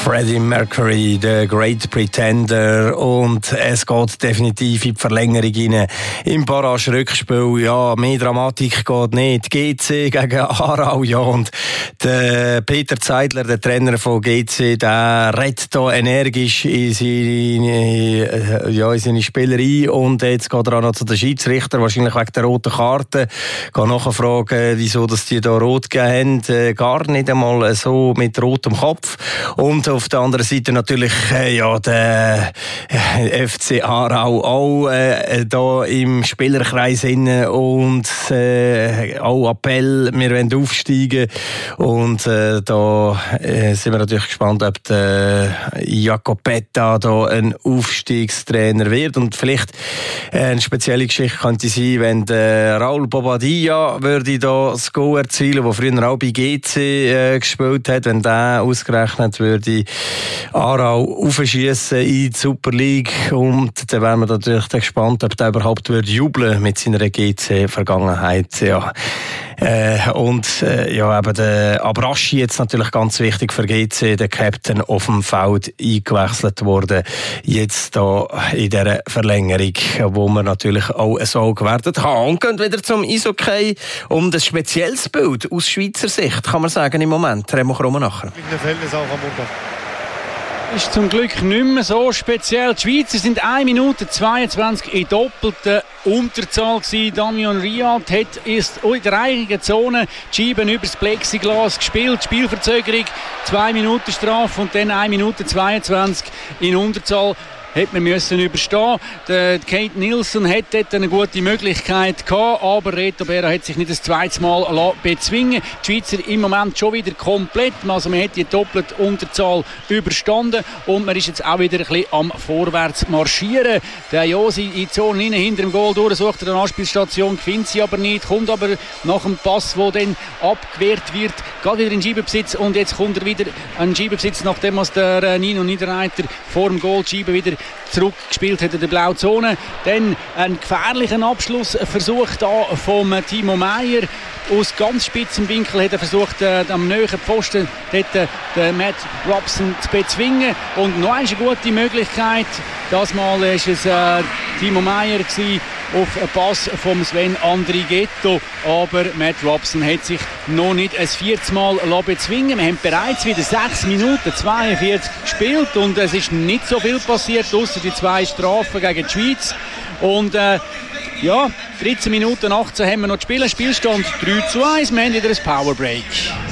Freddie Mercury, The Great Pretender, und es geht definitiv in die Verlängerung rein. Im Barrage-Rückspiel, ja, mehr Dramatik geht nicht. GC gegen Aarau, ja, und der Peter Zeidler, der Trainer von GC, der redet da energisch in seine Spieler ein, und jetzt geht er auch noch zu den Schiedsrichter, wahrscheinlich wegen der roten Karte, kann nachfragen, wieso dass die da rot gegeben haben, gar nicht einmal so mit rotem Kopf. Und auf der anderen Seite natürlich der FC Aarau auch da im Spielerkreis inne, und auch Appell, wir wollen aufsteigen, und da sind wir natürlich gespannt, ob der Jacopetta da ein Aufstiegstrainer wird. Und vielleicht eine spezielle Geschichte könnte sein, wenn der Raul Bobadilla würde da das Goal erzielen, der früher auch bei GC gespielt hat, wenn der ausgerechnet würde Aarau aufschiessen in die Super League, und dann wären wir natürlich gespannt, ob der überhaupt würde jubeln mit seiner GC-Vergangenheit. Ja. Eben der Abraschi jetzt natürlich ganz wichtig für GC, der Captain auf dem Feld eingewechselt worden, jetzt da in dieser Verlängerung, wo wir natürlich auch so gewertet haben. Und gehen wieder zum Eishockey, um das spezielles Bild aus Schweizer Sicht, kann man sagen, im Moment. Remo Krummenacher. Ist zum Glück nicht mehr so speziell. Die Schweizer sind 1 Minute 22 in doppelter Unterzahl gewesen. Damian Riad hat erst in der eigenen Zone die Scheiben über das Plexiglas gespielt. Spielverzögerung, 2 Minuten Strafe und dann 1 Minute 22 in Unterzahl. Hätte man müssen überstehen. Der Kate Nielsen hat dort eine gute Möglichkeit gehabt, aber Reto Berra hat sich nicht das zweite Mal bezwingen. Die Schweizer im Moment schon wieder komplett. Also man hat die doppelte Unterzahl überstanden und man ist jetzt auch wieder ein bisschen am Vorwärts marschieren. Der Josi in die Zone rein, hinter dem Goal durch, sucht eine Anspielstation, findet sie aber nicht, kommt aber nach dem Pass, der dann abgewehrt wird, geht wieder in Scheibebesitz, und jetzt kommt er wieder an Scheibebesitz, nachdem der Nino Niederreiter vor dem Goal die Scheibe wieder zurückgespielt hat in der blauen Zone. Dann einen gefährlichen Abschlussversuch da vom Timo Meyer. Aus ganz spitzem Winkel hat er versucht, am nahen Pfosten dort, den Matt Robson zu bezwingen. Und noch eine gute Möglichkeit. Das Mal war es Timo Meyer auf einen Pass vom Sven Andrighetto. Aber Matt Robson hat sich noch nicht ein 4. Mal bezwingen. Wir haben bereits wieder 6 Minuten 42 gespielt und es ist nicht so viel passiert, ausser die 2 Strafen gegen die Schweiz. Und 13 Minuten 18 haben wir noch zu spielen. Spielstand 3:1. Wir haben wieder ein Powerbreak.